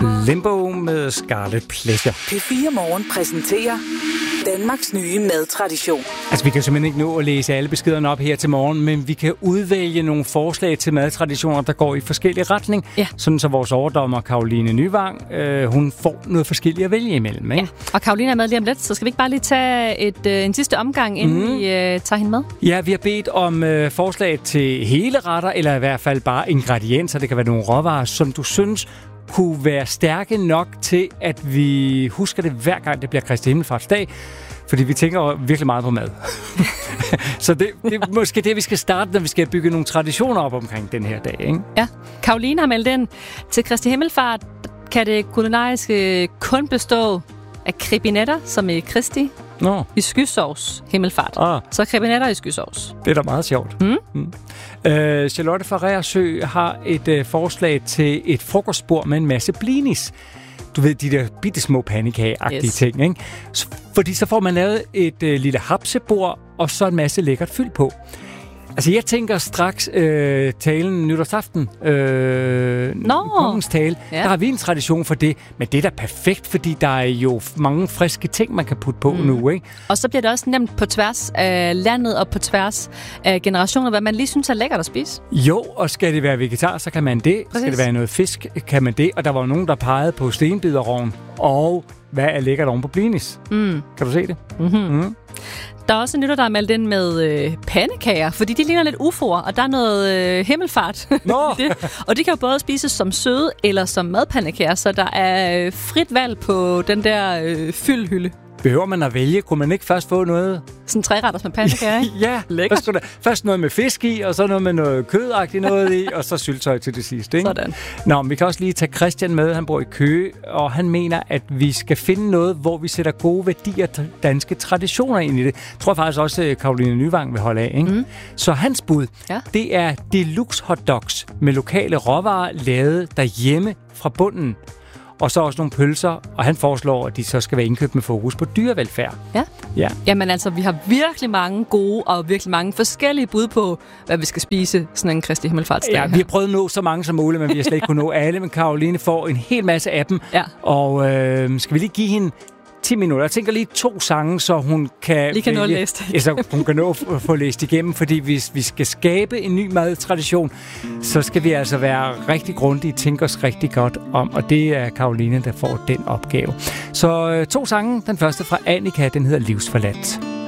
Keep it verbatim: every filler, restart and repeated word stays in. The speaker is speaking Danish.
Limbo med Scarlet Pleasure. P fire Morgen præsenterer Danmarks nye madtradition. Altså, vi kan simpelthen ikke nå at læse alle beskederne op her til morgen, men vi kan udvælge nogle forslag til madtraditioner, der går i forskellige retning. Ja. Sådan så vores overdommer, Caroline Nyvang, øh, hun får noget forskelligt at vælge imellem. Ikke? Ja. Og Caroline er med lige om lidt, så skal vi ikke bare lige tage et, øh, en sidste omgang, inden mm. vi øh, tager hende med? Ja, vi har bedt om øh, forslag til hele retter, eller i hvert fald bare ingredienser. Det kan være nogle råvarer, som du synes kunne være stærke nok til, at vi husker det hver gang, det bliver Kristi Himmelfartsdag. Fordi vi tænker virkelig meget på mad. Så det, det er måske det, vi skal starte, når vi skal bygge nogle traditioner op omkring den her dag. Ikke? Ja. Caroline har meldt ind. Til Kristi Himmelfart kan det kulinariske kun bestå af krebinetter, som i Kristi, Nå. i skysovs himmelfart. Ah. Så krebinetter i skysovs. Det er da meget sjovt. Mm. Mm. Øh, Charlotte fra Reersø har et øh, forslag til et frokostbord med en masse blinis. Du ved, de der bitte små pandekageagtige yes. ting, ikke? Så, fordi så får man lavet et øh, lille hapsebord, og så en masse lækkert fyld på. Altså, jeg tænker straks øh, talen nytårsaften, øh, kongens tale, ja. Der har vi en tradition for det, men det er da perfekt, fordi der er jo mange friske ting, man kan putte på mm. nu, ikke? Og så bliver det også nemt på tværs af landet og på tværs af generationer, hvad man lige synes er lækkert at spise. Jo, og skal det være vegetar, så kan man det. Præcis. Skal det være noget fisk, kan man det. Og der var nogen, der pegede på stenbiderrogn, og hvad er lækkert oven på blinis? Mm. Kan du se det? Mm-hmm. Mm. Der er også en lytter, der er meldt ind med øh, pandekager, fordi de ligner lidt U F O'er, og der er noget øh, himmelfart. Nå! det. Og de kan jo både spises som søde eller som madpandekager, så der er øh, frit valg på den der øh, fyldhylde. Behøver man at vælge? Kunne man ikke først få noget? Sådan tre retters med pandekager, ikke? Ja, lækkert. Først, først noget med fisk i, og så noget med noget kødagtigt noget i, og så syltetøj til det sidste, ikke? Sådan. Nå, men vi kan også lige tage Christian med. Han bor i Køge, og han mener, at vi skal finde noget, hvor vi sætter gode værdier og danske traditioner ind i det. Jeg tror faktisk også, at Caroline Nyvang vil holde af, ikke? Mm. Så hans bud, ja. Det er deluxe hotdogs med lokale råvarer lavet derhjemme fra bunden. Og så også nogle pølser, og han foreslår, at de så skal være indkøbt med fokus på dyrevelfærd. Ja. ja. Jamen altså, vi har virkelig mange gode og virkelig mange forskellige bud på, hvad vi skal spise sådan en Kristi Himmelfartsdag. Ja, vi har prøvet at nå så mange som muligt, men vi har slet ikke kunnet nå alle. Men Caroline får en hel masse af dem. Ja. Og øh, skal vi lige give hende ti minutter. Jeg tænker lige to sange, så hun kan... Lige kan nå at læse det. Ja, så hun kan nå at få læst igennem, fordi hvis vi skal skabe en ny madtradition, så skal vi altså være rigtig grundige, tænke os rigtig godt om, og det er Caroline, der får den opgave. Så to sange. Den første fra Annika, den hedder Livsforladt.